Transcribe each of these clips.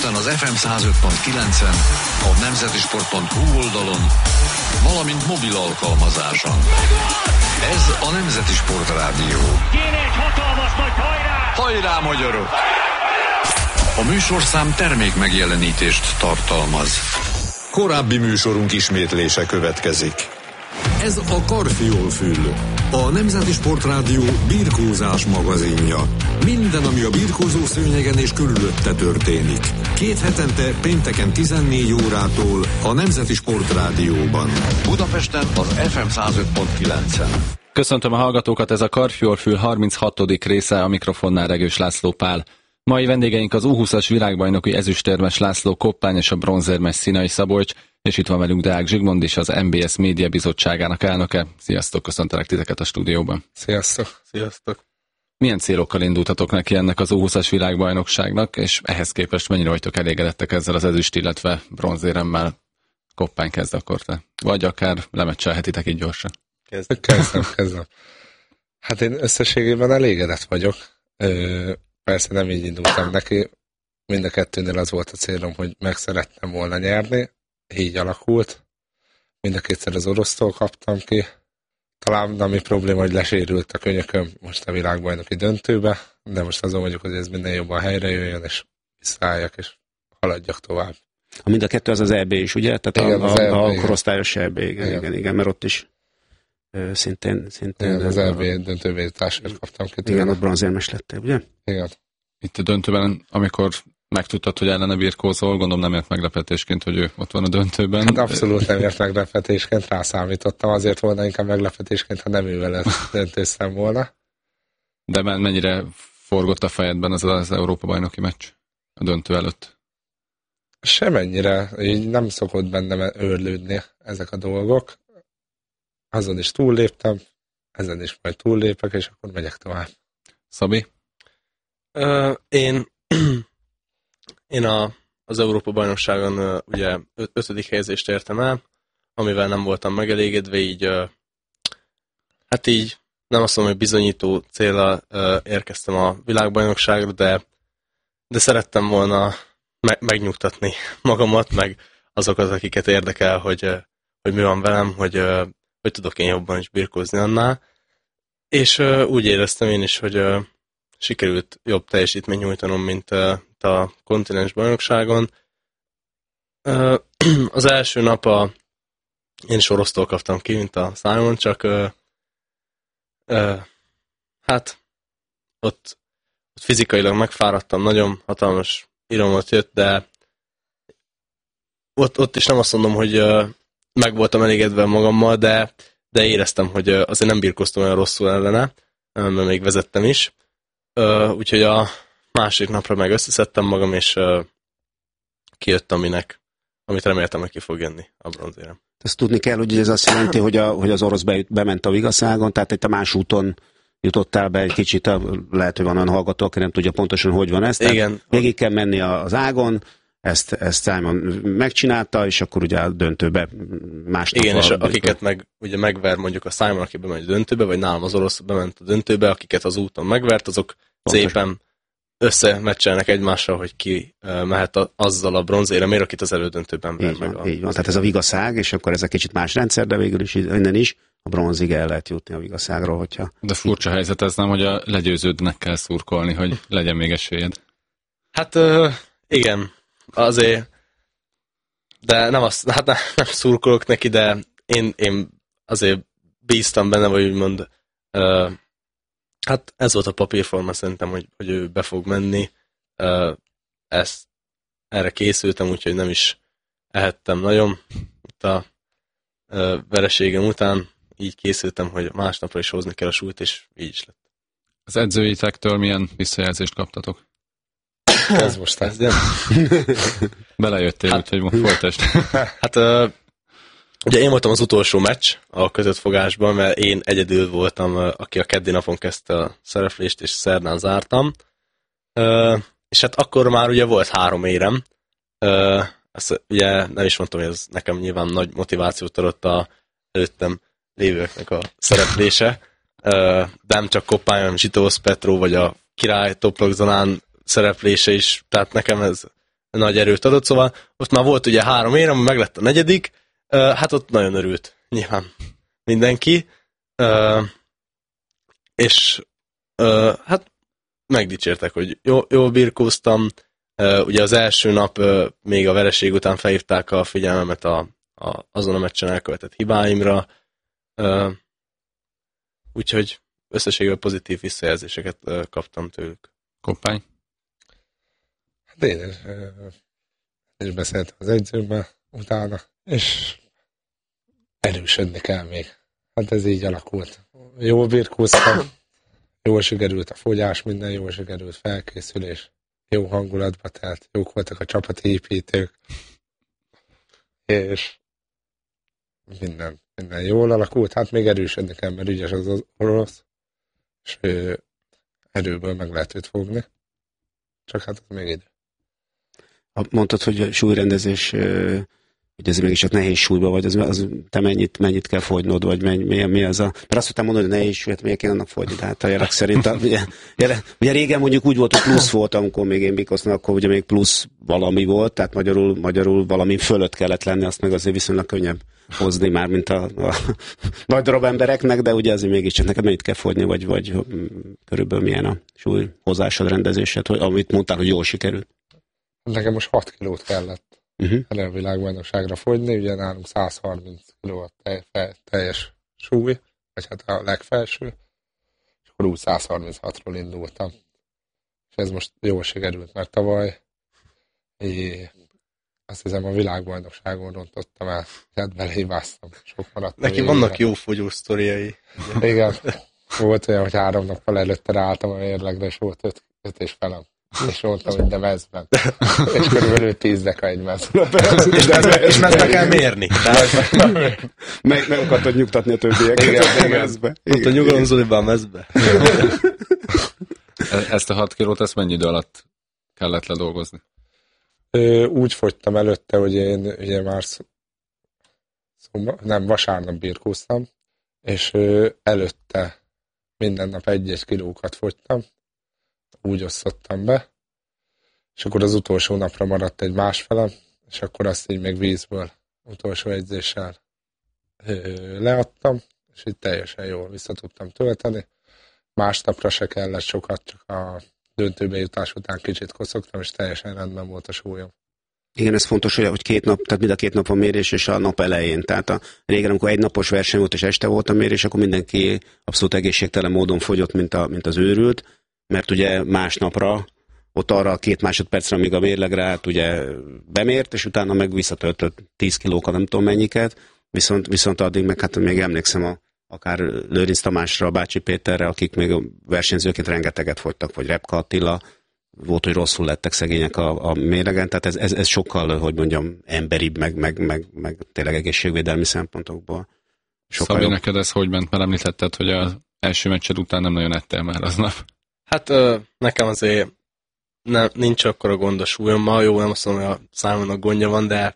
Budapesten az FM 105.9-en, a nemzetisport.hu oldalon, valamint mobil alkalmazáson. Ez a Nemzeti Sport Rádió. Kéne egy hatalmas nagy hajrá! Hajrá, magyarok! A műsorszám termék megjelenítést tartalmaz. Korábbi műsorunk ismétlése következik. Ez a Karfiolfül, a Nemzeti Sport Rádió birkózás magazinja. Minden, ami a birkózó szőnyegen és körülötte történik. 2 hetente pénteken 14 órától a Nemzeti Sport Rádióban. Budapesten az FM 105.9-en. Köszöntöm a hallgatókat, ez a Karfiolfül 36. része, a mikrofonnál Regős László Pál. Mai vendégeink az U20-as világbajnoki ezüstérmes László Koppány és a bronzérmes Színai Szabolcs, és itt van velünk Deák Zsigmond is, az MBS Média Bizottságának elnöke. Sziasztok, köszöntelek titeket a stúdióban. Sziasztok. Sziasztok. Milyen célokkal indultatok neki ennek az U20-as világbajnokságnak, és ehhez képest mennyire vagytok elégedettek ezzel az ezüst, illetve bronzéremmel? Koppány, kezd akkor te. Vagy akár lemecselhetitek így gyorsan. Kezdem. Hát én összességében elégedett vagyok. Persze nem így indultam neki. Mind a kettőnél az volt a célom, hogy meg szerettem volna nyerni. Így alakult. Mind a kétszer az orosztól kaptam ki. Talán ami probléma, hogy lesérült a könyököm most a világbajnoki döntőbe, de most azon vagyok, hogy ez minden jobban helyre jöjjön, és visszaálljak, és haladjak tovább. Mind a kettő az EB is, ugye? Tehát igen, a korosztályos EB, igen, mert ott is szintén igen, az EB döntőbe jutásért kaptam ki. Igen, ott bronzérmes lettél, ugye? Igen. Itt a döntőben, amikor megtudtad, hogy ellene birkózol, gondolom nem ért meglepetésként, hogy ő ott van a döntőben. Hát abszolút nem ért meglepetésként, rászámítottam, azért volna inkább meglepetésként, ha nem ővel döntőztem volna. De mennyire forgott a fejedben az Európa-bajnoki meccs a döntő előtt? Semennyire, így nem szokott bennem őrlődni ezek a dolgok. Azon is túlléptem, ezen is majd túllépek, és akkor megyek tovább. Szabi? Én az Európa-bajnokságon ugye 5. helyezést értem el, amivel nem voltam megelégedve, így hát így nem azt mondom, hogy bizonyító céllal érkeztem a világbajnokságra, de szerettem volna megnyugtatni magamat, meg azokat, akiket érdekel, hogy mi van velem, hogy tudok én jobban is birkózni annál. És úgy éreztem én is, hogy sikerült jobb teljesítmény nyújtanom, mint a kontinens bajnokságon. Az első nap én is orosztól kaptam ki, mint a Simon, csak hát ott fizikailag megfáradtam, nagyon hatalmas iramot jött, de ott is nem azt mondom, hogy meg voltam elégedve magammal, de éreztem, hogy azért nem birkoztam olyan rosszul ellene, mert még vezettem is. Úgyhogy a második napra meg összeszedtem magam, és kijött, amit reméltem, hogy ki fog jönni a bronzérem. Ezt tudni kell, hogy ez azt jelenti, hogy az orosz bement a vigaszágon, tehát itt a más úton jutottál be egy kicsit, lehet, hogy van olyan hallgató, aki nem tudja pontosan, hogy van ez. Igen. Végig kell menni az ágon, ezt Simon megcsinálta, és akkor ugye a döntőbe másnap. Igen, és akiket ugye megver mondjuk a Simon, aki bemegy a döntőbe, vagy nálam az orosz bement a döntőbe, akiket az úton megvert, azok szépen összemecselnek egymással, hogy ki mehet azzal a bronzéremért, akit az elődöntőben ver meg. Így van, tehát ez a vigaszág, és akkor ez egy kicsit más rendszer, de végül is innen is a bronzig el lehet jutni a vigaszágról, hogyha... De furcsa helyzet ez, nem, hogy a legyőződnek kell szurkolni, hogy legyen még esélyed. Hát igen, azért, de nem szurkolok neki, de én azért bíztam benne, vagy úgymond hát ez volt a papírforma szerintem, hogy ő be fog menni. Erre készültem, úgyhogy nem is ehettem nagyon. Itt a vereségem után így készültem, hogy másnapra is hozni kell a súlyt, és így is lett. Az edzőitektől milyen visszajelzést kaptatok? Ez most Belejöttél, úgyhogy folytasd. Hát ugye én voltam az utolsó meccs a között fogásban, mert én egyedül voltam, aki a keddi napon kezdte a szereplést, és szerdán zártam. És hát akkor már ugye volt 3 érem. Ezt ugye nem is mondtam, hogy ez nekem nyilván nagy motivációt adott a előttem lévőknek a szereplése. De nem csak Koppány, hanem Zsitósz Petró, vagy a Király Toplak Zalán szereplése is. Tehát nekem ez nagy erőt adott, szóval ott már volt ugye 3 érem, meg lett a 4, hát ott nagyon örült nyilván mindenki, és hát megdicsértek, hogy jól birkóztam, ugye az első nap még a vereség után felhívták a figyelmemet azon a meccsen elkövetett hibáimra, úgyhogy összességében pozitív visszajelzéseket kaptam tőlük. Koppány? Hát én is beszéltem az edzőmmel utána, és erősödni kell még. Hát ez így alakult. Jól birkóztam, jól sikerült a fogyás, minden jól sikerült, felkészülés, jó hangulatba telt, jók voltak a csapatépítők, és minden jól alakult. Hát még erősödni kell, mert ügyes az orosz, és erőből meg lehet őt fogni. Csak hát az még idő. Mondtad, hogy a súlyrendezés, hogy ez mégis csak nehéz súlyba vagy, az te mennyit kell fogynod, vagy mi az a... Mert azt tudtam mondani, hogy nehéz súlyt miért kéne annak fogyni, de hát a jelek szerint... Ugye régen mondjuk úgy volt, hogy plusz volt, amikor még én birkóztam, akkor ugye még plusz valami volt, tehát magyarul valami fölött kellett lenni, azt meg azért viszonylag könnyebb hozni már, mint a nagy darab embereknek, de ugye azért mégiscsak neked mennyit kell fogyni, vagy körülbelül milyen a súlyhozásod, rendezésed, amit mondtál, hogy jól sikerült. Nekem most 6 kilót kellett a világbajnokságra fogyni, ugye nálunk 130 kiló a teljes súly, vagy hát a legfelső, és akkor úgy 136-ról indultam. És ez most jól sikerült, mert tavaly azt hiszem a világbajnokságon rontottam el, hát belehibáztam, sok maradt. Neki vannak jó fogyó sztoriai. Igen, volt olyan, hogy 3 nappal előtte ráálltam a mérlegre, és volt 5 és felem. És mondtam, hogy de mezben. És körülbelül 10 deka egy mezben. És mezbe kell mérni. Meg akartad nyugtatni a többieket a mezbe. Ott a nyugalomzóliban a mezbe. Ezt a 6 kilót, ezt mennyi idő alatt kellett ledolgozni? Úgy fogytam előtte, hogy én ugye már vasárnap birkóztam, és előtte minden nap 1-1 kilókat fogytam, úgy osztottam be, és akkor az utolsó napra maradt egy másfelem, és akkor azt így még vízből utolsó edzéssel leadtam, és így teljesen jól vissza tudtam tölteni. Másnapra se kellett sokat, csak a döntőbe jutás után kicsit koszogtam, és teljesen rendben volt a súlyom. Igen, ez fontos, hogy 2 nap, tehát mind a 2 nap van mérés, és a nap elején. Tehát régen, amikor 1 napos verseny volt, és este volt a mérés, akkor mindenki abszolút egészségtelen módon fogyott, mint az őrült, mert ugye másnapra, ott arra 2 másodpercre, amíg a mérlegre hát ugye bemért, és utána meg visszatöltött 10 kilókat, nem tudom mennyiket, viszont addig meg hát még emlékszem akár Lőrinc Tamásra, Bácsi Péterre, akik még versenyzőként rengeteget fogytak, vagy Repka Attila, volt, hogy rosszul lettek szegények a mérlegen, tehát ez sokkal, hogy mondjam, emberibb, meg tényleg egészségvédelmi szempontokból. Szabi, neked ez hogy ment? Mert említetted, hogy az első meccsed után nem nagyon ettél már aznap. Hát nekem azért nincs akkora gond a súlyommal, jó, nem azt mondom, hogy a számomnak gondja van, de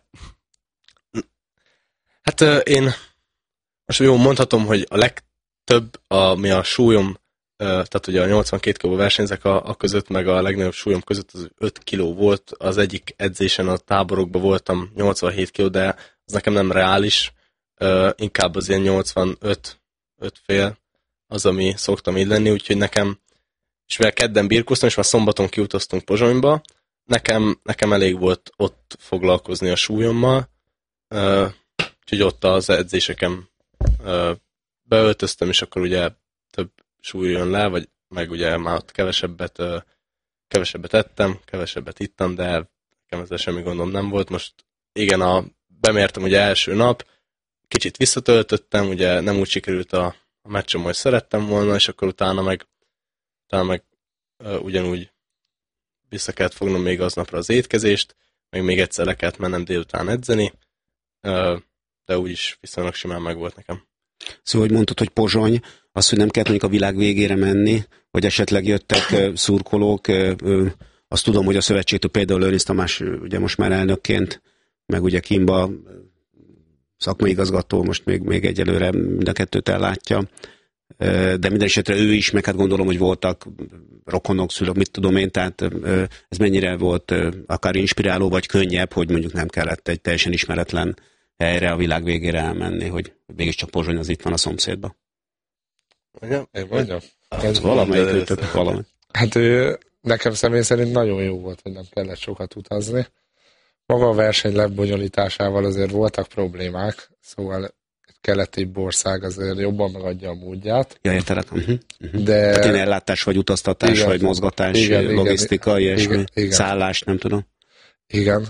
hát én most jó mondhatom, hogy a legtöbb, ami a súlyom, tehát ugye a 82 kiló versenyzek a között, meg a legnagyobb súlyom között az 5 kiló volt, az egyik edzésen a táborokban voltam 87 kiló, de az nekem nem reális, inkább az ilyen 85 fél az, ami szoktam így lenni, úgyhogy nekem, és mivel kedden birkóztam, és már szombaton kiutaztunk Pozsonyba, nekem elég volt ott foglalkozni a súlyommal, úgyhogy ott az edzéseken beöltöztem, és akkor ugye több súly jön le, vagy meg ugye már ott kevesebbet ettem, kevesebbet ittam, de nekem ezzel semmi gondom nem volt. Most igen, bemértem ugye első nap, kicsit visszatöltöttem, ugye nem úgy sikerült a meccsen, hogy szerettem volna, és akkor utána meg ugyanúgy vissza kellett fognom még aznapra az étkezést, meg még egyszer le kellett mennem délután edzeni, de úgyis viszonylag simán meg volt nekem. Szóval, hogy mondtad, hogy Pozsony, az, hogy nem kellett mondjuk a világ végére menni, vagy esetleg jöttek szurkolók, azt tudom, hogy a szövetségtől például Lőrinc Tamás ugye most már elnökként, meg ugye Kimba szakmai igazgató, most még egyelőre mind a kettőt ellátja. de minden esetre ő is, meg hát gondolom, hogy voltak rokonok, szülők, mit tudom én, tehát ez mennyire volt akár inspiráló, vagy könnyebb, hogy mondjuk nem kellett egy teljesen ismeretlen helyre a világ végére elmenni, hogy mégiscsak Pozsony az itt van a szomszédban. Mondjam. Valamelyik. Hát nekem személy szerint nagyon jó volt, hogy nem kellett sokat utazni. Maga a verseny lebonyolításával azért voltak problémák, szóval egy keleti ország azért jobban megadja a módját. Ja, értelek. De... Tehát én ellátás, vagy utaztatás, vagy mozgatás, logisztika, ilyesmi, szállás, nem tudom. Igen.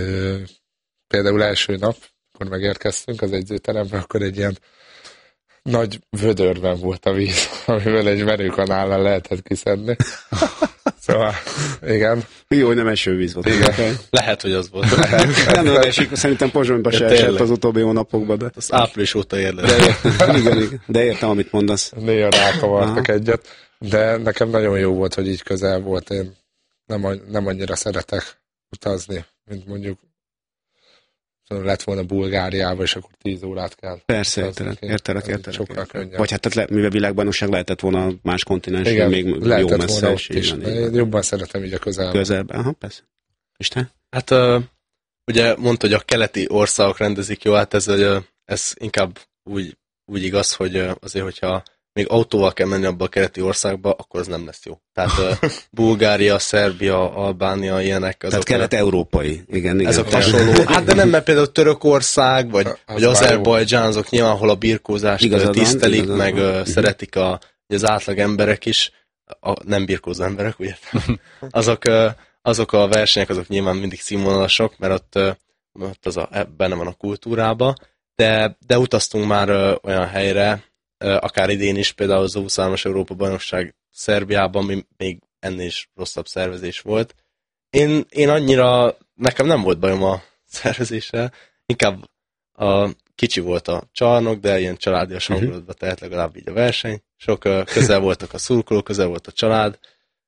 Például első nap, amikor megérkeztünk az edzőterembe, akkor egy ilyen nagy vödörben volt a víz, amivel egy merőkanállal lehetett kiszedni. Szóval, igen. Jó, hogy nem esővíz volt. Igen. Lehet, hogy az volt. Nem esik, szerintem Pozsonyba se esett az utóbbi hónapokban. De... Az április óta érlek. Igen. De értem, amit mondasz. Néha rákavartak egyet. De nekem nagyon jó volt, hogy így közel volt. Én nem annyira szeretek utazni, mint mondjuk lett volna Bulgáriába, és akkor 10 órát kell. Persze, értelek. Sokkal könnyebb. Vagy hát mivel világbajnokság lehetett volna más kontinensen, még jó messze is. Én jobban szeretem így a közelben. Közelben, aha, persze. És te? Hát ugye mondta, hogy a keleti országok rendezik jól, hát ez inkább úgy igaz, hogy azért, hogyha még autóval kell menni abba a keleti országba, akkor az nem lesz jó. Tehát Bulgária, Szerbia, Albánia, ilyenek. Tehát kelet-európai. Igen. Ezek hasonló. Hát de nem, mert például Törökország, vagy Azerbajdzsán, azok nyilván, ahol a birkózást tisztelik, meg szeretik az átlag emberek is, nem birkózó emberek, ugye? Azok a versenyek, azok nyilván mindig színvonalasok, mert ott benne van a kultúrába, de utaztunk már olyan helyre, akár idén is, például az 23-as Európa-bajnokság Szerbiában, ami még ennél is rosszabb szervezés volt. Én annyira, nekem nem volt bajom a szervezéssel, inkább kicsi volt a csarnok, de ilyen családias hangulatba tehet legalább így a verseny. Sok közel voltak a szurkolók, közel volt a család,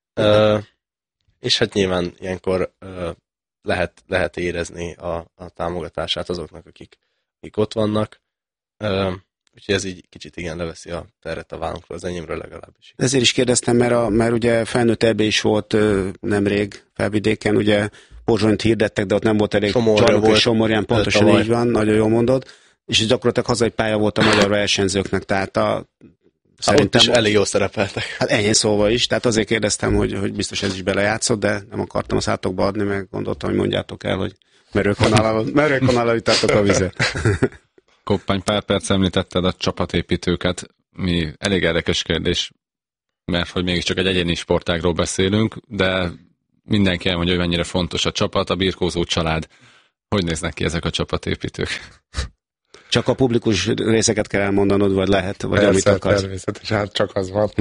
és hát nyilván ilyenkor lehet érezni a támogatását azoknak, akik ott vannak. Úgyhogy ez így kicsit igen leveszi a terhet a vállunkról, az enyémről legalábbis. Ezért is kérdeztem, mert ugye felnőtt ebbe is volt nemrég Felvidéken, ugye Pozsonyt hirdettek, de ott nem volt elég csarnok, és Somorján pontosan tavaly. Így van, nagyon jól mondod. És gyakorlatilag hazai pálya volt a magyar versenyzőknek, tehát szerintem... Ott is elég jól szerepeltek. Hát ennyi szóval is, tehát azért kérdeztem, hogy biztos ez is belejátszott, de nem akartam a szátokba adni, meg gondoltam, hogy mondjátok el, hogy merőkanállal ütátok a vizet. Koppány, pár perc említetted a csapatépítőket, mi elég érdekes kérdés, mert hogy mégiscsak egy egyéni sportágról beszélünk, de mindenki elmondja, hogy mennyire fontos a csapat, a birkózó család. Hogy néznek ki ezek a csapatépítők? Csak a publikus részeket kell elmondanod, vagy lehet, vagy persze, amit akarsz. Természetesen, hát csak az van.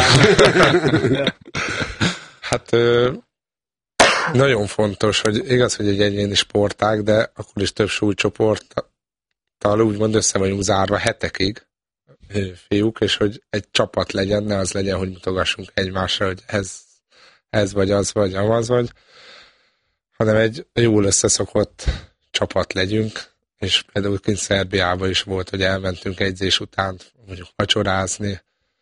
Hát nagyon fontos, hogy igaz, hogy egy egyéni sportág, de akkor is több súlycsoporttal úgymond össze vagyunk zárva hetekig, fiúk, és hogy egy csapat legyen, ne az legyen, hogy mutogassunk egymásra, hogy ez vagy az vagy, amaz vagy, hanem egy jól összeszokott csapat legyünk, és például kint Szerbiában is volt, hogy elmentünk edzés után mondjuk vacsorázni,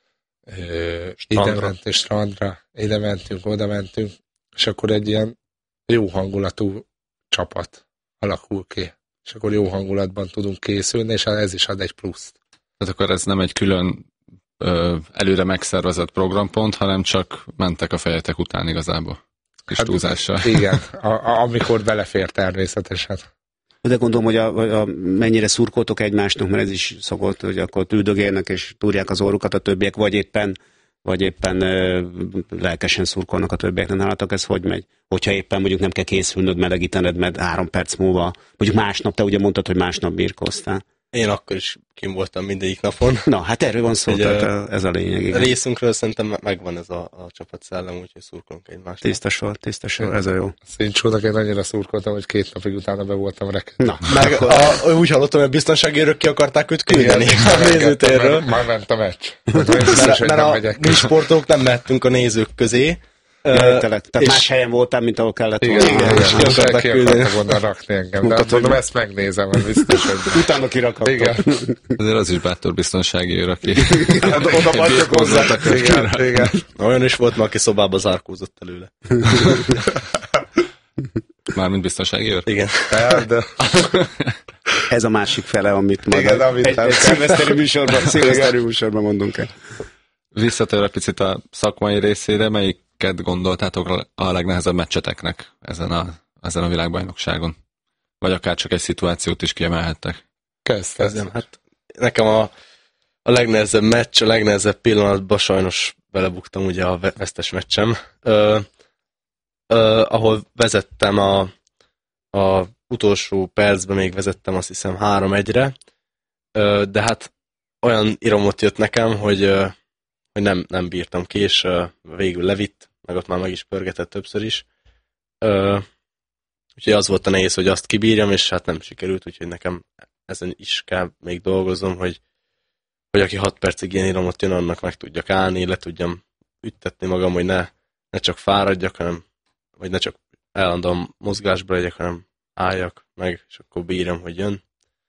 ide mentünk, oda mentünk, és akkor egy ilyen jó hangulatú csapat alakul ki. És akkor jó hangulatban tudunk készülni, és ez is ad egy pluszt. Tehát akkor ez nem egy külön előre megszervezett programpont, hanem csak mentek a fejetek után igazából. Kis túlzással. Igen, amikor belefér természetesen. De gondolom, hogy mennyire szurkoltok egymásnak, mert ez is szokott, hogy akkor üldögélnek és túrják az orrukat a többiek, vagy éppen lelkesen szurkolnak a többieknek. Nálatok ez hogy megy? Hogyha éppen mondjuk nem kell készülnöd, melegítened, mert 3 perc múlva, mondjuk másnap, te ugye mondtad, hogy másnap birkóztál. Én akkor is kim voltam mindegyik napon. Na, hát erről van szó, tehát ez a lényeg. Igen. Részünkről szerintem megvan ez a csapatszellem, úgyhogy szurkolunk egymásnak. Tiszta sor, ez a jó. Szincsónak én annyira szurkoltam, hogy 2 napig utána be voltam rekedve. Na, meg úgy hallottam, hogy a biztonsági őrök ki akarták őt küldeni a nézőtérről. Már ment a meccs. Mert a mi sportolók nem mehetünk a nézők közé, Tehát más helyen voltál, mint ahol kellett volna. Igen, ki akartak volna rakni engem. De mondom, ezt megnézem, hogy biztos, hogy... Utána kirakadtok. Igen. Azért az is bátor biztonsági őr, aki... Oda vagyok hozzá. Igen. Olyan is volt, aki szobába zárkózott előle. Mármint biztonsági őr? Igen. De... Ez a másik fele, amit majd egy szilveszteri műsorban mondunk el. Visszatérve picit a szakmai részére, melyiket gondoltátok a legnehezebb meccseteknek ezen a világbajnokságon? Vagy akár csak egy szituációt is kiemelhettek? Kezdtem. Hát nekem a legnehezebb meccs, a legnehezebb pillanatban sajnos belebuktam ugye a vesztes meccsem, ahol vezettem a utolsó percben még vezettem, azt hiszem 3-1-re, de hát olyan iramot jött nekem, hogy nem bírtam ki, és végül levitt, meg ott már meg is pörgetett többször is. Úgyhogy az volt a nehéz, hogy azt kibírjam, és hát nem sikerült, úgyhogy nekem ezen is kell még dolgozom, hogy aki 6 percig ilyen iramot jön, annak meg tudjak állni, le tudjam üttetni magam, hogy ne csak fáradjak, hanem, vagy ne csak állandóan mozgásba legyek, hanem álljak meg, és akkor bírjam, hogy jön.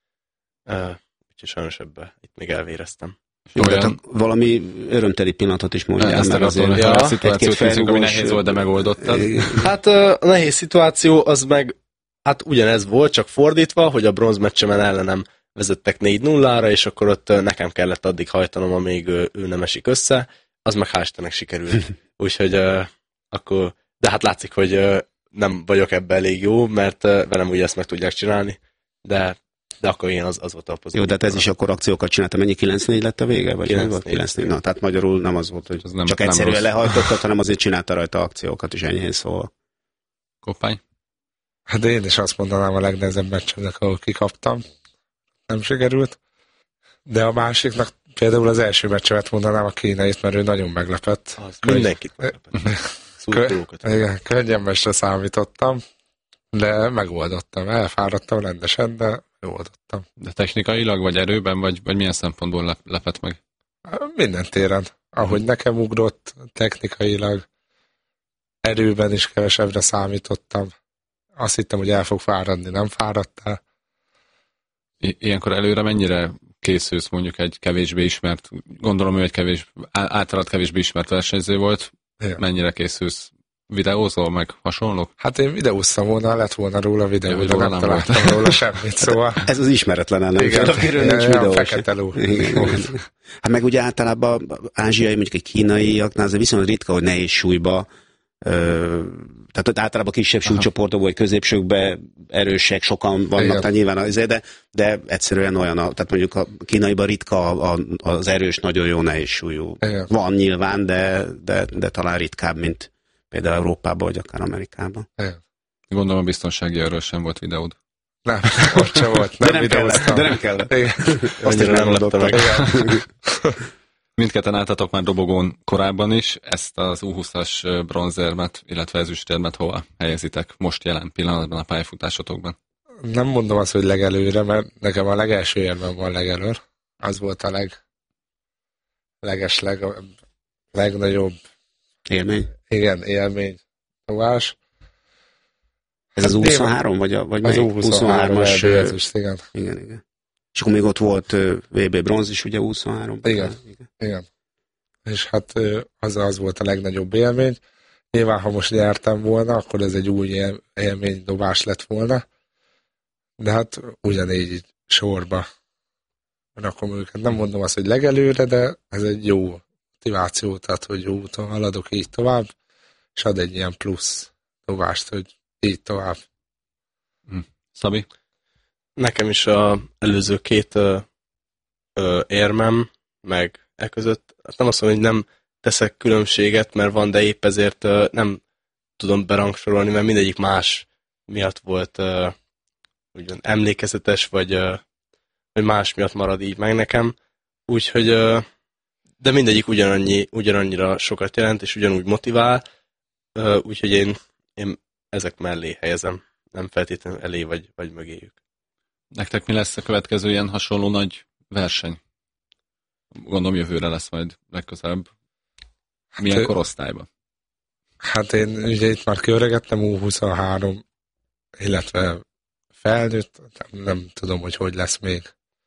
Úgyhogy sajnos ebbe itt még elvéreztem. Jó, de valami örömteli pillanatot is mondjál, mert azért a szituációt nézzük, ami nehéz volt, de megoldottad. Hát a nehéz szituáció az meg, hát ugyanez volt, csak fordítva, hogy a bronzmeccsemen ellenem vezettek 4-0-ra, és akkor ott nekem kellett addig hajtanom, amíg ő nem esik össze, az meg hál' Istennek sikerült. Úgyhogy akkor, de hát látszik, hogy nem vagyok ebben elég jó, mert velem ugye ezt meg tudják csinálni, de akkor én az volt a pozitív. Jó, de hát ez is akkor akciókat csináltam. Mennyi 9-4 lett a vége? Vagy 9-4. Na, tehát magyarul nem az volt, hogy az nem, csak egyszerűen lehajtottad, hanem azért csinálta rajta akciókat is, enyhén szóval. Koppány? Hát én is azt mondanám a legnehezebb meccsemnek, ahol kikaptam. Nem sikerült. De a másiknak például az első meccsemet mondanám a kínait, mert ő nagyon meglepett. Mindenkit meglepett. Igen, könnyelmesre számítottam, de megoldottam. Elfáradtam rendesen, de megoldottam. De technikailag, vagy erőben, vagy milyen szempontból lepett meg? Minden téren. Ahogy nekem ugrott, technikailag, erőben is kevesebbre számítottam. Azt hittem, hogy el fog fáradni, nem fáradtál. Ilyenkor előre mennyire készülsz mondjuk egy kevésbé ismert, gondolom ő egy általad kevésbé ismert versenyző volt, igen. Mennyire készülsz? Videózol meg hasonlók? Hát én videóztam volna, lett volna róla videó, de nem találtam róla semmit, szóval... Ez az ismeretlen ellen. Igen, olyan fekete ló. Hát meg ugye általában ázsiai, mondjuk egy kínaiaknál, ez viszonylag ritka, hogy nehéz súlyba, tehát általában kisebb súlycsoportokban, vagy középsőkben erősek, sokan vannak, tehát nyilván azért, de egyszerűen olyan, tehát mondjuk a kínaiban ritka az erős, nagyon jó nehéz súlyú. Igen. Van nyilván, de talán ritkább, mint például Európában, vagy akár Amerikában. Igen. Gondolom a biztonsági erről sem volt videód. Nem, ott sem volt. De nem kellett. Annyira nem lepte meg. Mindketten álltatok már dobogón korábban is, ezt az U20-as bronzérmet, illetve ezüstérmet hova helyezitek most jelen pillanatban a pályafutásotokban? Nem mondom azt, hogy legelőre, mert nekem a legelső érben van legelőr. Az volt a legnagyobb élmény. Igen, élmény. Továs. Ez az U23 vagy az U23-as igen. Igen. És akkor még ott volt VB bronz is, ugye U23. Igen. És hát az volt a legnagyobb élmény. Nyilván, ha most nyertem volna, akkor ez egy új élménydobás lett volna. De hát ugyanígy így sorba rakom őket. Nem mondom azt, hogy legelőre, de ez egy jó motiváció, tehát hogy jó úton haladok így tovább, és ad egy ilyen plusz dobást, hogy így tovább. Szabi? Nekem is az előző 2 érmem, meg között, nem azt mondom, hogy nem teszek különbséget, mert van, de épp ezért nem tudom berangsorolni, mert mindegyik más miatt volt ugyan emlékezetes, vagy más miatt marad így meg nekem. Úgyhogy, de mindegyik ugyanannyira sokat jelent, és ugyanúgy motivál, úgyhogy én ezek mellé helyezem, nem feltétlenül elé vagy mögéjük. Nektek mi lesz a következő ilyen hasonló nagy verseny? Gondolom jövőre lesz majd legközelebb. Milyen korosztályban? Hát én ugye itt már kiöregettem, U23, illetve felnőtt, nem tudom, hogy lesz még.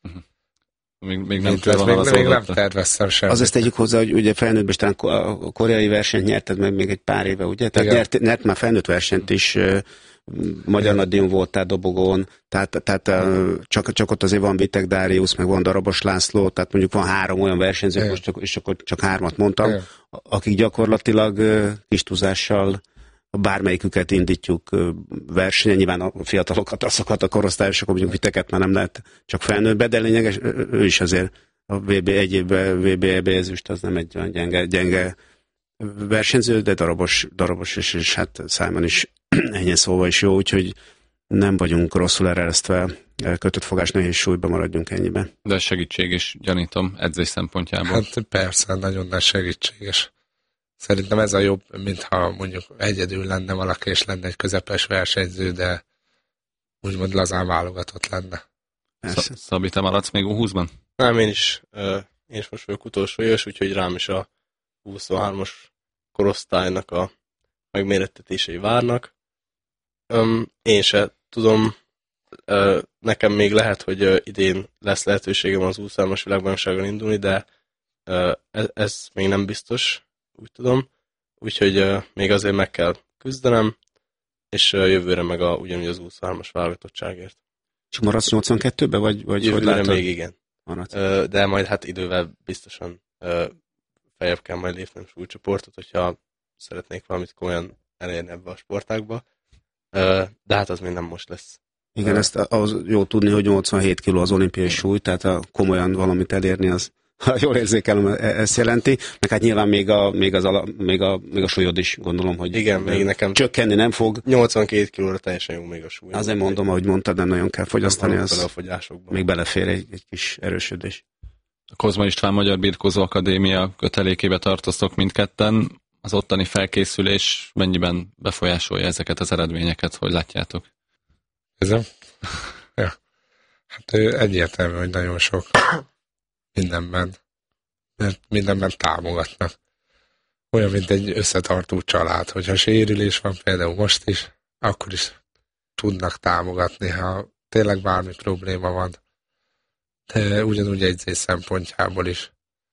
Még nem terveztem semmit. Az ezt tegyük hozzá, hogy ugye felnőttben is talán a koreai versenyt nyerted meg még egy pár éve, ugye? Tehát nyert már felnőtt versenyt is, magyar nagydíjon voltál dobogón, tehát csak ott azért van Vitek Dáriusz, meg van Darabos László, tehát mondjuk van 3 olyan versenyző, most és akkor csak 3-at mondtam, akik gyakorlatilag kis túlzással bármelyiküket indítjuk versenyen, nyilván a fiatalokat, azokat a korosztályosok, mondjuk Viteket már nem lehet csak felnőttbe, de lényeges, ő is azért a VB egy évben VB ezüst, az nem egy olyan gyenge versenyző, de darabos és hát Simon is ennyi szóval is jó, úgyhogy nem vagyunk rosszul eresztve, kötött fogás nehéz súlyba maradjunk ennyiben. De segítség is, gyanítom, edzés szempontjából. Hát persze, nagyon nagy segítséges. Szerintem ez a jobb, mintha mondjuk egyedül lenne valaki, és lenne egy közepes versenyző, de úgymond lazán válogatott lenne. Szabi, te maradsz még U20-ban? Nem, én is most vagyok utolsó éves, úgyhogy rám is a 23-as korosztálynak a megmérettetései várnak. Én se tudom, nekem még lehet, hogy idén lesz lehetőségem az 23-as világbajnokságon indulni, de ez még nem biztos, úgy tudom. Úgyhogy még azért meg kell küzdenem, és jövőre meg ugyanúgy az 23-as válogatottságért. És maradsz 82-be, vagy jövőre még igen. Maradsz. De majd hát idővel biztosan feljebb kell majd lépnem súlycsoportot, hogyha szeretnék valamit komolyan elérni ebbe a sportágba. De hát az még nem most lesz. Igen, ezt az jó tudni, hogy 87 kg az olimpiai súly, tehát komolyan valamit elérni, az, ha jól érzékelem, ezt jelenti. Meg hát nyilván még a súlyod is, gondolom, hogy igen, még nekem csökkenni nem fog. 82 kilóra teljesen jó még a súly. Azért mondom, ahogy mondtad, nem nagyon kell fogyasztani, az még belefér egy kis erősödés. A Kozma István Magyar Birkózó Akadémia kötelékébe tartoztok mindketten. Az ottani felkészülés mennyiben befolyásolja ezeket az eredményeket, hogy látjátok? Ja. Hát egyértelmű, hogy nagyon sok mindenben, mert mindenben támogatnak. Olyan, mint egy összetartó család, hogyha sérülés van, például most is, akkor is tudnak támogatni, ha tényleg bármi probléma van. De ugyanúgy edzés szempontjából is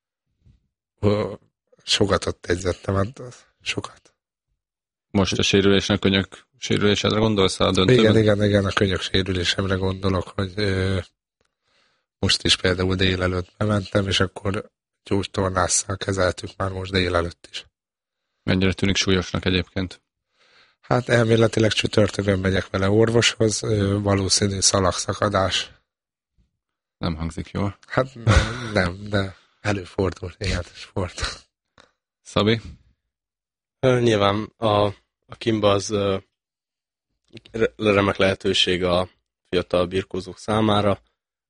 sokat ott edzettem, sokat. Most a sérülésnek, könyök sérülésedre gondolsz a döntőben? Igen, a könyök sérülésemre gondolok, hogy most is például délelőtt bementem, és akkor gyógytornásszal kezeltük már most délelőtt is. Mennyire tűnik súlyosnak egyébként? Hát elméletileg csütörtökön megyek vele orvoshoz, valószínű szalagszakadás. Nem hangzik jól. Hát nem, de előfordul ilyen sport. Szabi? Nyilván a Kimba az remek lehetőség a fiatal birkózók számára.